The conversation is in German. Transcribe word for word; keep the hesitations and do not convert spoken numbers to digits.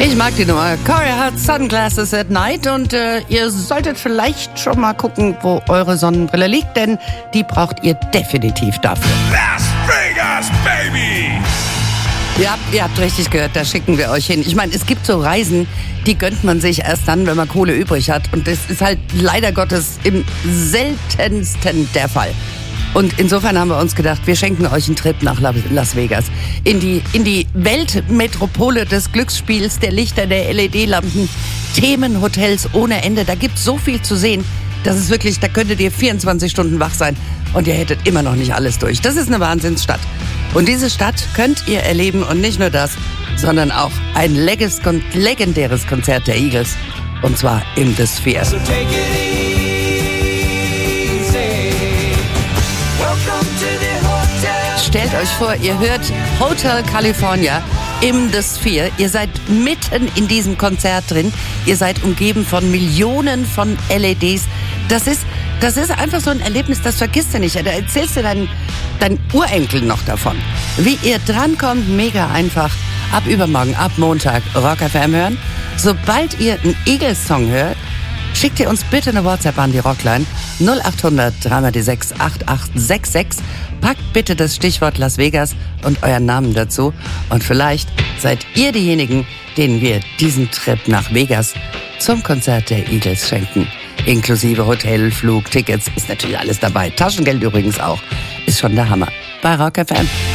Ich mag die Nummer. Corey hat Sunglasses at Night und äh, ihr solltet vielleicht schon mal gucken, wo eure Sonnenbrille liegt, denn die braucht ihr definitiv dafür. Las Vegas, baby! Ja, ihr habt richtig gehört, da schicken wir euch hin. Ich meine, es gibt so Reisen, die gönnt man sich erst dann, wenn man Kohle übrig hat. Und das ist halt leider Gottes im seltensten der Fall. Und insofern haben wir uns gedacht, wir schenken euch einen Trip nach Las Vegas. In die, in die Weltmetropole des Glücksspiels, der Lichter, der L E D-Lampen, Themenhotels ohne Ende. Da gibt's so viel zu sehen. Das ist wirklich, da könntet ihr vierundzwanzig Stunden wach sein und ihr hättet immer noch nicht alles durch. Das ist eine Wahnsinnsstadt. Und diese Stadt könnt ihr erleben und nicht nur das, sondern auch ein legendäres Konzert der Eagles. Und zwar im The Sphere. So take it easy. Welcome to the hotel. Stellt euch vor, ihr hört Hotel California im The Sphere. Ihr seid mitten in diesem Konzert drin. Ihr seid umgeben von Millionen von L E Ds. Das ist, das ist einfach so ein Erlebnis, das vergisst du nicht. Da erzählst du deinen, deinen Urenkel noch davon. Wie ihr drankommt, mega einfach. Ab übermorgen, ab Montag, Rock F M hören. Sobald ihr einen Eagles-Song hört, schickt ihr uns bitte eine WhatsApp an die Rockline null acht hundert drei mal die sechs acht acht sechs sechs. Packt bitte das Stichwort Las Vegas und euren Namen dazu. Und vielleicht seid ihr diejenigen, denen wir diesen Trip nach Vegas zum Konzert der Eagles schenken. Inklusive Hotel, Flug, Tickets, ist natürlich alles dabei. Taschengeld übrigens auch. Ist schon der Hammer. Bei Rock F M.